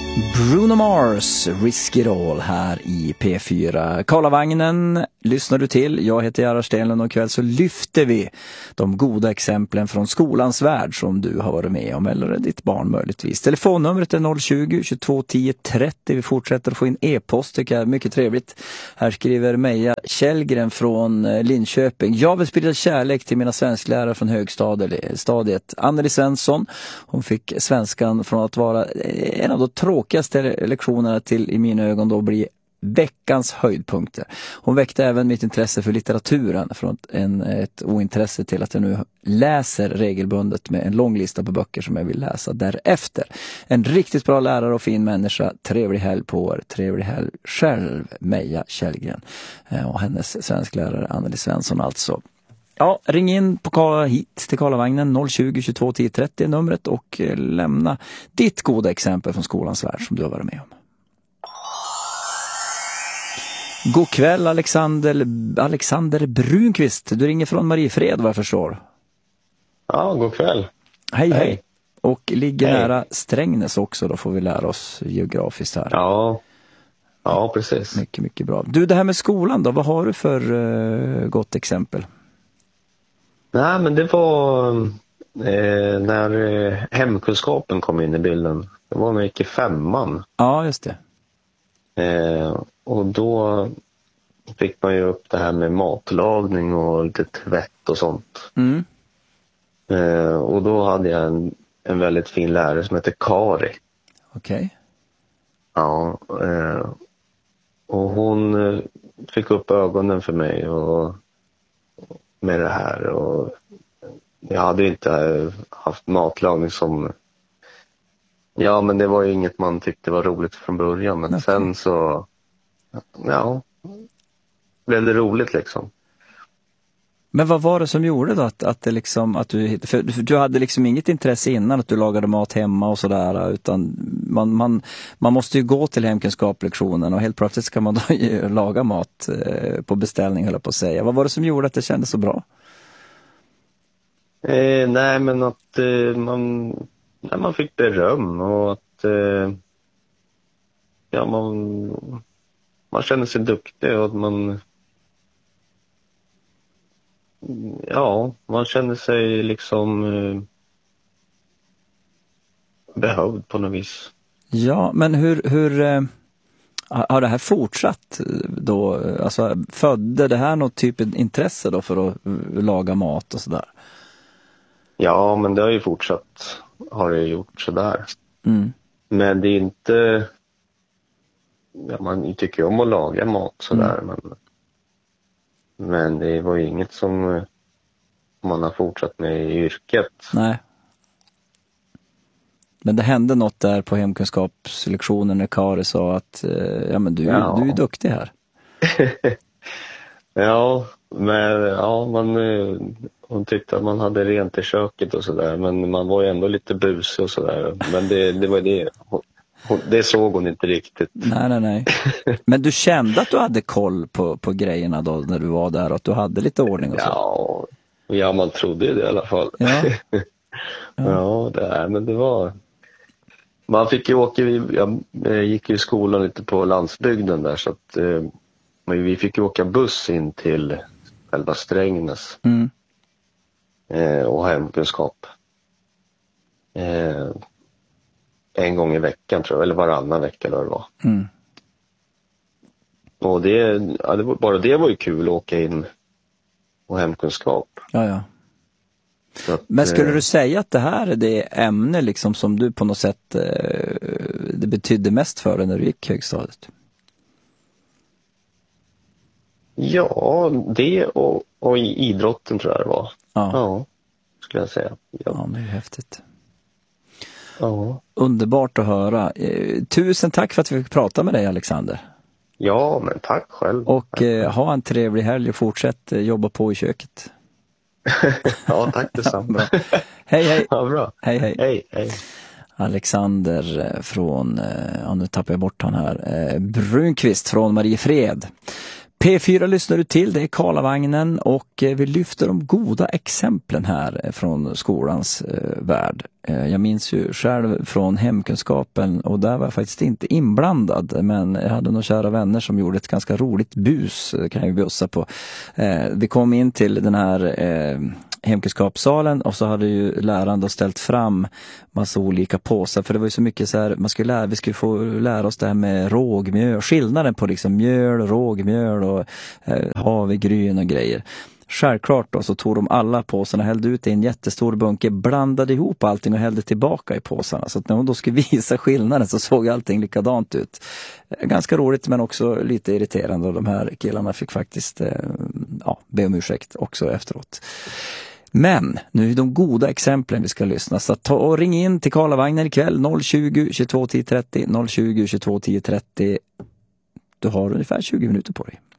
Bruno Mars, Risk It All här i P4. Karlavagnen lyssnar du till. Jag heter Gerhard Stenlund och kväll så lyfter vi de goda exemplen från skolans värld som du har varit med om, eller ditt barn möjligtvis. Telefonnumret är 020-2210-30. Vi fortsätter att få in e-post, tycker jag är mycket trevligt. Här skriver Meja Källgren från Linköping. Jag vill sprida kärlek till mina svensklärare från högstadiet. Anneli Svensson, hon fick svenskan från att vara en av de tråkigaste lektionerna till i mina ögon då bli veckans höjdpunkter. Hon väckte även mitt intresse för litteraturen från ett ointresse till att jag nu läser regelbundet med en lång lista på böcker som jag vill läsa därefter. En riktigt bra lärare och fin människa. Trevlig helg på er. Trevlig helg själv, Meja Källgren. Och hennes svensklärare Anneli Svensson alltså. Ja, ring in hit till Karlavagnen 020-2210-30 numret och lämna ditt goda exempel från skolans värld som du har varit med om. God kväll Alexander Brunqvist. Du ringer från Mariefred vad jag förstår. Ja, god kväll. Hej. Och ligger nära Strängnäs också, då får vi lära oss geografiskt här. Ja, precis. Mycket, mycket bra. Du, det här med skolan då, vad har du för gott exempel? Nej, men det var när hemkunskapen kom in i bilden. Det var när jag gick i 5:an. Ja, just det. Och då fick man ju upp det här med matlagning och lite tvätt och sånt. Mm. Och då hade jag en väldigt fin lärare som heter Kari. Okej. Ja, och hon fick upp ögonen för mig och med det här, och jag hade inte haft matlagning som, ja, men det var ju inget man tyckte var roligt från början, men sen så blev det roligt liksom. Men vad var det som gjorde då att det liksom, att du hade liksom inget intresse innan att du lagade mat hemma och sådär, utan man måste ju gå till hemkunskapslektionen och helt plötsligt ska man då laga mat på beställning, höll jag på att säga. Vad var det som gjorde att det kändes så bra? Nej, men att man fick beröm och att man kände sig duktig och att man kände sig liksom behövd på något vis. Ja, men hur har det här fortsatt då? Alltså, födde det här något typ av intresse då för att laga mat och sådär? Ja, men det har ju fortsatt. Har det gjort sådär. Mm. Men det är inte... Ja, man tycker om att laga mat sådär. Men det var ju inget som man har fortsatt med i yrket. Nej. Men det hände något där på hemkunskapslektionen när Kari sa att du är duktig här. Hon tyckte att man hade rent i köket och sådär, men man var ju ändå lite busig och sådär. Men det var det. Det såg hon inte riktigt. Nej. Men du kände att du hade koll på grejerna då när du var där, och att du hade lite ordning och så? Ja, man trodde ju det i alla fall. Ja. Men det var... Man fick ju åka, jag gick ju i skolan lite på landsbygden där, så att vi fick ju åka buss in till själva Strängnäs och hemkunskap. En gång i veckan tror jag, eller varannan vecka eller vad det var. Och det var ju kul att åka in och hemkunskap. Ja. Men skulle du säga att det här är det ämne liksom som du på något sätt det betydde mest för dig när du gick högstadiet? Ja, det och i idrotten tror jag det var. Ja, skulle jag säga. Ja, det är häftigt. Ja. Underbart att höra. Tusen tack för att vi fick prata med dig, Alexander. Ja, men tack själv. Och ha en trevlig helg och fortsätt jobba på i köket. Ja, tack detsamma. Hej. Ja, bra. Hej. Alexander från, nu tappar jag bort han här, Brunqvist från Mariefred. P4 lyssnar du till, det är Karlavagnen och vi lyfter de goda exemplen här från skolans värld. Jag minns ju själv från hemkunskapen och där var jag faktiskt inte inblandad, men jag hade några kära vänner som gjorde ett ganska roligt bus, kan jag bjussa på. Vi kom in till den här hemkunskapssalen och så hade ju läraren då ställt fram massa olika påsar, för det var ju så mycket så här, vi skulle få lära oss det här med rågmjöl, skillnaden på liksom mjöl, rågmjöl och havregryn och grejer. Självklart då så tog de alla påsarna, hällde ut i en jättestor bunke, blandade ihop allting och hällde tillbaka i påsarna. Så att när hon då skulle visa skillnaden så såg allting likadant ut. Ganska roligt men också lite irriterande, och de här killarna fick faktiskt be om ursäkt också efteråt. Men nu är de goda exemplen vi ska lyssna, så ta och ring in till Karlavagnen ikväll 020 22 10 30 020 22 10 30. Du har ungefär 20 minuter på dig.